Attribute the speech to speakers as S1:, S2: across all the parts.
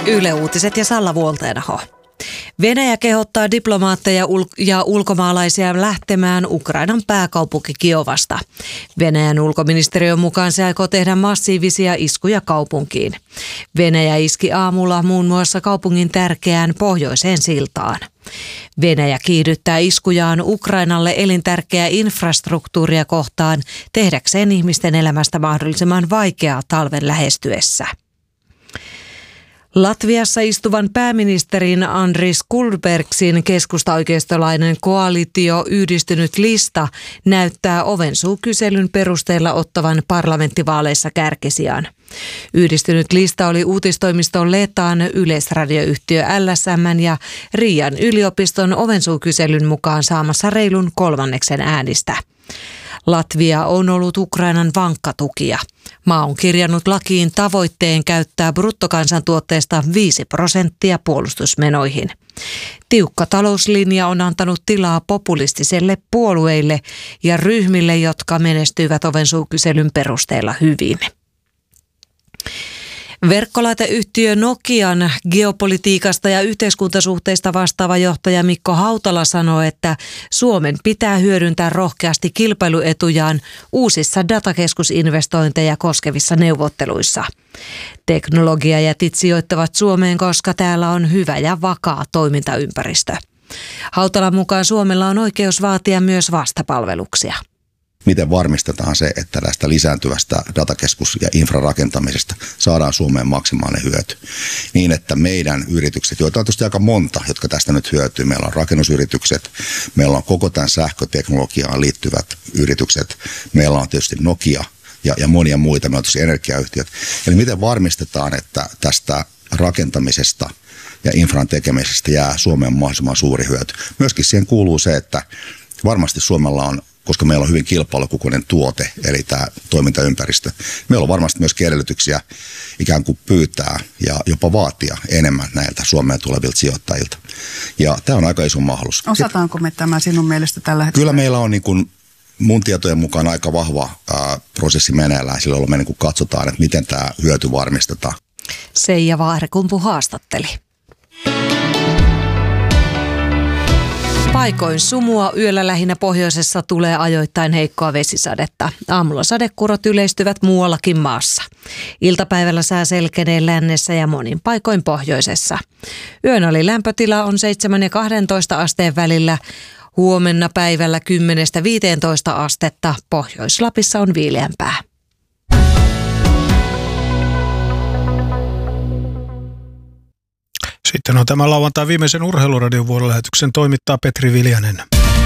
S1: Yle Uutiset ja Salla Vuolteenaho. Venäjä kehottaa diplomaatteja ja ulkomaalaisia lähtemään Ukrainan pääkaupunki Kiovasta. Venäjän ulkoministeriön mukaan se aikoo tehdä massiivisia iskuja kaupunkiin. Venäjä iski aamulla muun muassa kaupungin tärkeään pohjoiseen siltaan. Venäjä kiihdyttää iskujaan Ukrainalle elintärkeää infrastruktuuria kohtaan tehdäkseen ihmisten elämästä mahdollisimman vaikeaa talven lähestyessä. Latviassa istuvan pääministerin Andris Kulbergsin keskustaoikeistolainen koalitio Yhdistynyt lista näyttää ovensuukyselyn perusteella ottavan parlamenttivaaleissa kärkisijaan. Yhdistynyt lista oli uutistoimiston Letaan, yleisradioyhtiö LSM:n ja Riian yliopiston ovensuukyselyn mukaan saamassa reilun kolmanneksen äänistä. Latvia on ollut Ukrainan vankka tukija. Maa on kirjannut lakiin tavoitteen käyttää bruttokansantuotteesta 5% puolustusmenoihin. Tiukka talouslinja on antanut tilaa populistiselle puolueille ja ryhmille, jotka menestyivät ovensuukyselyn perusteella hyvin. Verkkolaiteyhtiö Nokian geopolitiikasta ja yhteiskuntasuhteista vastaava johtaja Mikko Hautala sanoo, että Suomen pitää hyödyntää rohkeasti kilpailuetujaan uusissa datakeskusinvestointeja koskevissa neuvotteluissa. Teknologiajätit sijoittavat Suomeen, koska täällä on hyvä ja vakaa toimintaympäristö. Hautalan mukaan Suomella on oikeus vaatia myös vastapalveluksia.
S2: Miten varmistetaan se, että tästä lisääntyvästä datakeskus- ja infrarakentamisesta saadaan Suomeen maksimaalinen hyöty. Niin, että meidän yritykset, joita on tietysti aika monta, jotka tästä nyt hyötyy. Meillä on rakennusyritykset, meillä on koko tämän sähköteknologiaan liittyvät yritykset, meillä on tietysti Nokia ja monia muita, meillä on tietysti energiayhtiöt. Eli miten varmistetaan, että tästä rakentamisesta ja infran tekemisestä jää Suomeen mahdollisimman suuri hyöty. Myöskin siihen kuuluu se, että varmasti Suomella on, koska meillä on hyvin kilpailukykyinen tuote, eli tämä toimintaympäristö. Meillä on varmasti myös edellytyksiä ikään kuin pyytää ja jopa vaatia enemmän näiltä Suomeen tulevilta sijoittajilta. Ja tämä on aika iso mahdollisuus.
S3: Osataanko me tämä sinun mielestä tällä hetkellä?
S2: Kyllä meillä on niin kuin mun tietojen mukaan aika vahva prosessi meneillään, silloin me niin kuin katsotaan, että miten tämä hyöty varmistetaan.
S1: Seija Vaahrekumpu haastatteli. Paikoin sumua, yöllä lähinnä pohjoisessa tulee ajoittain heikkoa vesisadetta. Aamulla sadekurot yleistyvät muuallakin maassa. Iltapäivällä sää selkenee lännessä ja monin paikoin pohjoisessa. Yön oli lämpötila on 7 ja 12 asteen välillä. Huomenna päivällä 10-15 astetta. Pohjois-Lapissa on viileämpää.
S4: Sitten on tämä lauantai viimeisen Urheiluradion vuorolähetyksen toimittaa Petri Viljanen.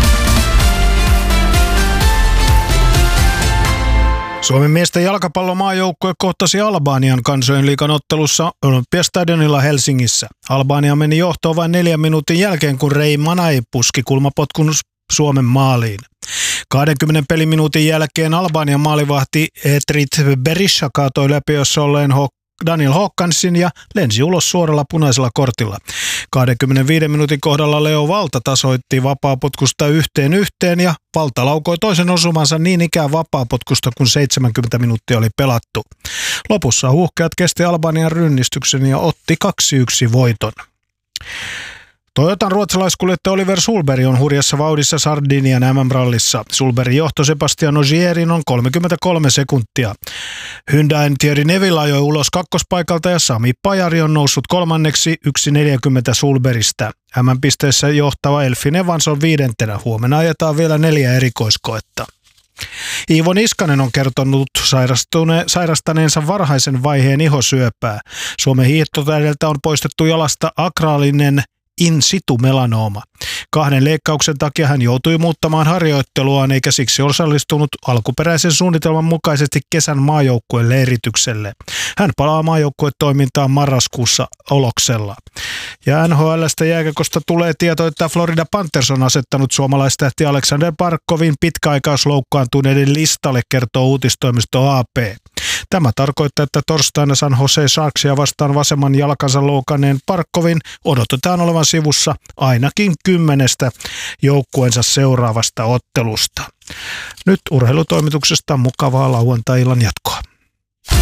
S4: Suomen miesten jalkapallomaajoukkue kohtasi Albanian kansojenliigan ottelussa Olympiastadionilla Helsingissä. Albania meni johtoon vain 4 minuutin jälkeen, kun Rei Manai puski kulmapotkun Suomen maaliin. 20 peliminuutin jälkeen Albanian maalivahti Etrit Berisha kaatoi läpiössä olleen Daniel Håkansin ja lensi ulos suoralla punaisella kortilla. 25 minuutin kohdalla Leo Valta tasoitti vapaapotkusta 1-1 ja Valta laukoi toisen osumansa niin ikään vapaapotkusta, kun 70 minuuttia oli pelattu. Lopussa huuhkeat kesti Albanian rynnistyksen ja otti 2-1 voiton. Toyotan ruotsalaiskuljettaja Oliver Sulberg on hurjassa vauhdissa Sardinian MM-rallissa. Sulbergin johto Sebastian Ogierin on 33 sekuntia. Hyundain Thierry Neville ajoi ulos kakkospaikalta ja Sami Pajari on noussut kolmanneksi 1.40 Sulbergistä. MM-pisteessä johtava Elfin Evans on 5. Huomenna ajetaan vielä 4 erikoiskoetta. Iivo Niskanen on kertonut sairastaneensa varhaisen vaiheen ihosyöpää. Suomen hiihtotähdeltä on poistettu jalasta akraalinen in situ melanooma. 2 leikkauksen takia hän joutui muuttamaan harjoitteluaan eikä siksi osallistunut alkuperäisen suunnitelman mukaisesti kesän maajoukkueen leiritykselle. Hän palaa maajoukkuetoimintaan marraskuussa Oloksella. Ja NHL:stä jääkiekosta tulee tieto, että Florida Panthers on asettanut suomalaistähti Alexander Barkovin pitkäaikaisloukkaantuneiden listalle, kertoo uutistoimisto AP. Tämä tarkoittaa, että torstaina San Jose Sharksia vastaan vasemman jalkansa loukanneen Barkovin odotetaan olevan sivussa ainakin 10 joukkueensa seuraavasta ottelusta. Nyt urheilutoimituksesta mukavaa lauantai-illan jatkoa.